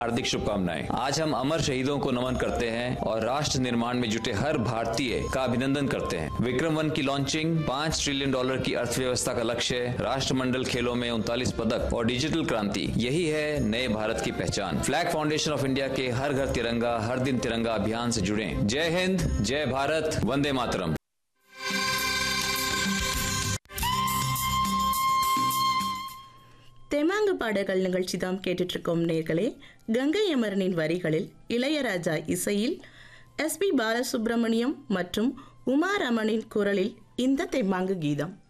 हार्दिक शुभकामनाएं। आज हम अमर शहीदों को नमन करते हैं और राष्ट्र निर्माण में जुटे हर भारतीय का अभिनंदन करते हैं। विक्रम-1 की लॉन्चिंग, $5 ट्रिलियन की अर्थव्यवस्था का लक्ष्य, राष्ट्रमंडल खेलों में 39 पदक और डिजिटल क्रांति, यही है नए भारत की पहचान। फ्लैग फाउंडेशन ऑफ इंडिया के हर घर तिरंगा हर दिन तिरंगा अभियान से जुड़े। जय हिंद, जय भारत, वंदे मातरम। தெம்மாங்கு பாடல்கள் நிகழ்ச்சி தான் கேட்டுட்டு இருக்கோம் நேர்களே. கங்கை அமரனின் வரிகளில் இளையராஜா இசையில் எஸ்பி பாலசுப்ரமணியம் மற்றும் உமா ரமணின் குரலில் இந்த தெம்மாங்கு கீதம்.